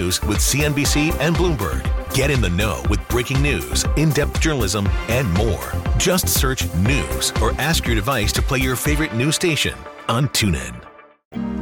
news with CNBC and Bloomberg. Get in the know with breaking news, in-depth journalism, and more. Just search news or ask your device to play your favorite news station on TuneIn.